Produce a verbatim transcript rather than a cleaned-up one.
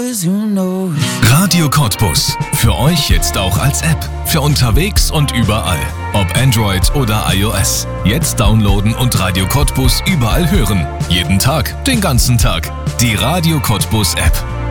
'cause who knows? Radio Cottbus. Für euch jetzt auch als App. Für unterwegs und überall. Ob Android oder iOS. Jetzt downloaden und Radio Cottbus überall hören. Jeden Tag, den ganzen Tag. Die Radio Cottbus App.